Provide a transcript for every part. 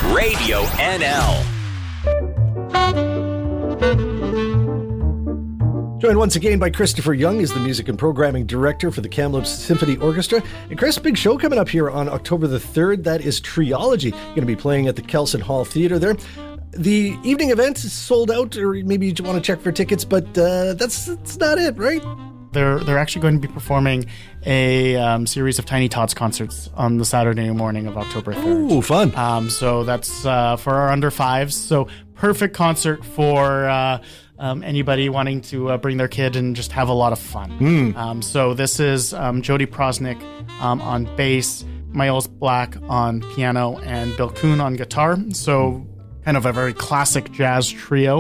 Radio NL. Joined once again by Christopher Young, is the music and programming director for the Kamloops Symphony Orchestra. And Chris, big show coming up here on October the 3rd. That is Triology. Going to be playing at the Kelson Hall Theatre there. The evening event is sold out, or maybe you want to check for tickets, but that's not it, right? They're actually going to be performing a series of Tiny Tots concerts on the Saturday morning of October 3rd. Ooh, fun. So that's for our under fives. So perfect concert for anybody wanting to bring their kid and just have a lot of fun. So this is Jody Prosnick on bass, Miles Black on piano, and Bill Kuhn on guitar. So kind of a very classic jazz trio.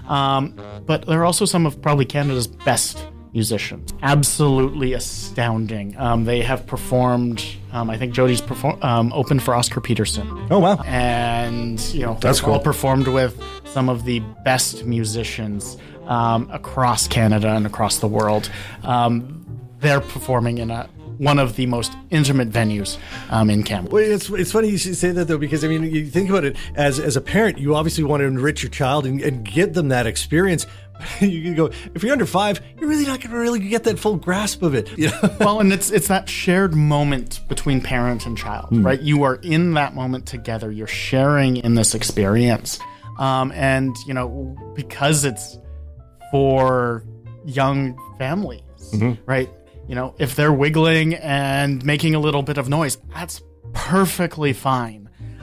But they're also some of probably Canada's best musicians. Absolutely astounding. They have performed, I think Jody's opened for Oscar Peterson. Oh, wow. And, that's cool. All performed with some of the best musicians across Canada and across the world. They're performing in one of the most intimate venues in Kamloops. Well, it's funny you should say that, though, because, I mean, you think about it, as a parent, you obviously want to enrich your child and get them that experience. You go, if you're under 5, you're really not going to really get that full grasp of it. Well, and it's that shared moment between parent and child, right? You are in that moment together. You're sharing in this experience. And, because it's for young families, right? If they're wiggling and making a little bit of noise, that's perfectly fine.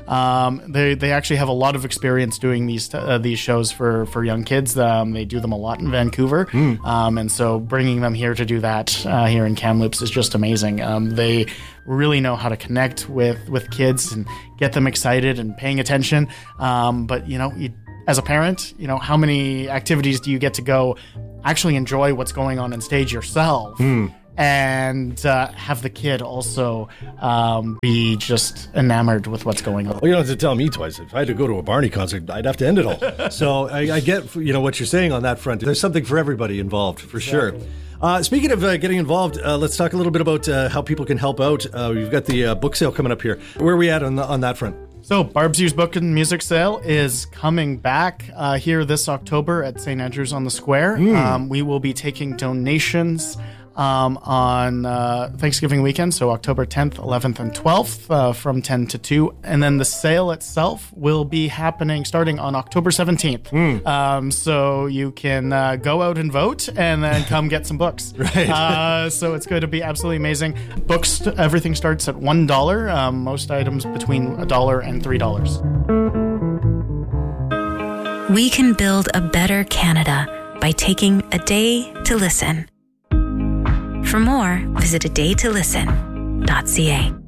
They actually have a lot of experience doing these shows for young kids. They do them a lot in Vancouver, and so bringing them here to do that here in Kamloops is just amazing. They really know how to connect with kids and get them excited and paying attention. But as a parent, how many activities do you get to go actually enjoy what's going on stage yourself? And have the kid also be just enamored with what's going on. Well, you don't have to tell me twice. If I had to go to a Barney concert, I'd have to end it all. So I get what you're saying on that front. There's something for everybody involved, for sure. Speaking of getting involved, let's talk a little bit about how people can help out. We've got the book sale coming up here. Where are we at on that front? So Barb's Used Book and Music Sale is coming back here this October at St. Andrews on the Square. We will be taking donations on Thanksgiving weekend, so October 10th, 11th, and 12th from 10 to 2. And then the sale itself will be happening starting on October 17th. So you can go out and vote and then come get some books. Right. So it's going to be absolutely amazing. Books, everything starts at $1. Most items between $1 and $3. We can build a better Canada by taking a day to listen. For more, visit adaytolisten.ca.